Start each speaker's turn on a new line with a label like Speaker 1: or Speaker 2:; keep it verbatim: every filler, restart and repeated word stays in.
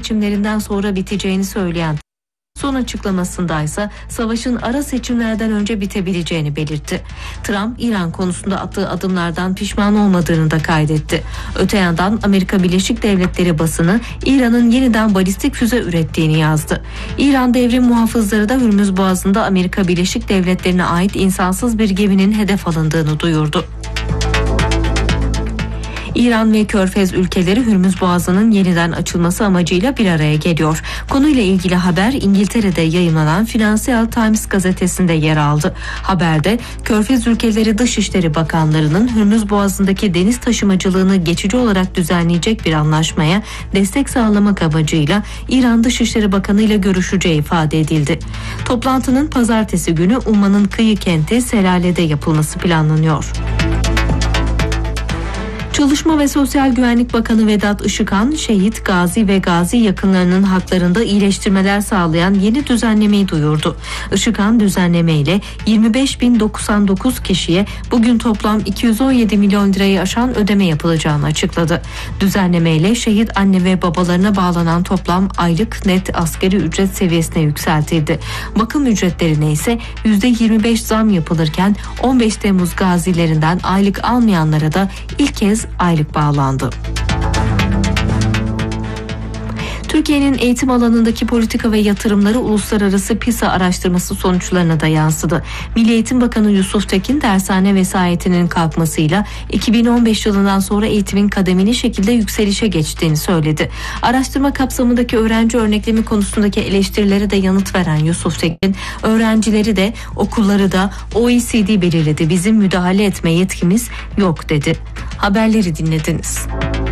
Speaker 1: seçimlerinden sonra biteceğini söyleyen son açıklamasındaysa savaşın ara seçimlerden önce bitebileceğini belirtti. Trump, İran konusunda attığı adımlardan pişman olmadığını da kaydetti. Öte yandan Amerika Birleşik Devletleri basını İran'ın yeniden balistik füze ürettiğini yazdı. İran devrim muhafızları da Hürmüz Boğazı'nda Amerika Birleşik Devletleri'ne ait insansız bir geminin hedef alındığını duyurdu. İran ve Körfez ülkeleri Hürmüz Boğazı'nın yeniden açılması amacıyla bir araya geliyor. Konuyla ilgili haber İngiltere'de yayımlanan Financial Times gazetesinde yer aldı. Haberde Körfez ülkeleri Dışişleri Bakanlarının Hürmüz Boğazı'ndaki deniz taşımacılığını geçici olarak düzenleyecek bir anlaşmaya destek sağlamak amacıyla İran Dışişleri Bakanı ile görüşeceği ifade edildi. Toplantının pazartesi günü Umman'ın kıyı kenti Selale'de yapılması planlanıyor. Çalışma ve Sosyal Güvenlik Bakanı Vedat Işıkhan, şehit, gazi ve gazi yakınlarının haklarında iyileştirmeler sağlayan yeni düzenlemeyi duyurdu. Işıkhan düzenlemeyle yirmi beş bin doksan dokuz kişiye bugün toplam iki yüz on yedi milyon lirayı aşan ödeme yapılacağını açıkladı. Düzenlemeyle şehit anne ve babalarına bağlanan toplam aylık net asgari ücret seviyesine yükseltildi. Bakım ücretlerine ise yüzde yirmi beş zam yapılırken on beş Temmuz gazilerinden aylık almayanlara da ilk kez aylık bağlandı. Türkiye'nin eğitim alanındaki politika ve yatırımları uluslararası PISA araştırması sonuçlarına da yansıdı. Milli Eğitim Bakanı Yusuf Tekin, dershane vesayetinin kalkmasıyla iki bin on beş yılından sonra eğitimin kademeli şekilde yükselişe geçtiğini söyledi. Araştırma kapsamındaki öğrenci örneklemi konusundaki eleştirilere de yanıt veren Yusuf Tekin, öğrencileri de okulları da O E C D belirledi. Bizim müdahale etme yetkimiz yok dedi. Haberleri dinlediniz.